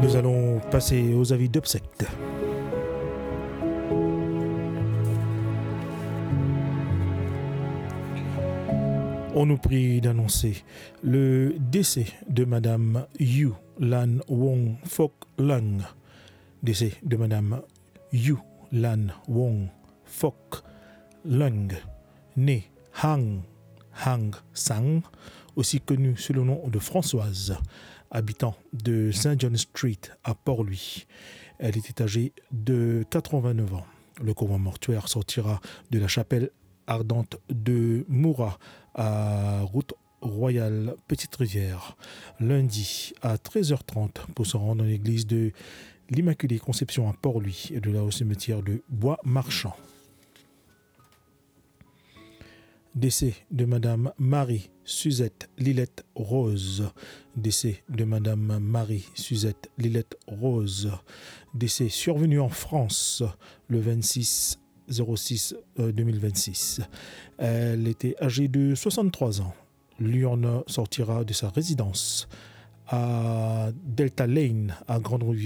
Nous allons passer aux avis d'obsèques. On nous prie d'annoncer le décès de Madame Yu Lan Wong Fok Lung. Décès de Madame Yu Lan Wong Fok Lung, née Hang Sang, aussi connue sous le nom de Françoise, habitant de Saint John Street à Port-Louis. Elle était âgée de 89 ans. Le convoi mortuaire sortira de la chapelle ardente de Moura à route royale Petite-Rivière lundi à 13h30 pour se rendre dans l'église de l'Immaculée Conception à Port-Louis et de là au cimetière de Bois-Marchand. Décès de Madame Marie-Suzette Lillette Rose. Décès de Madame Marie-Suzette Lillette Rose. Décès survenu en France le 26 06 2026. Elle était âgée de 63 ans. L'urne sortira de sa résidence à Delta Lane à Grande-Rivière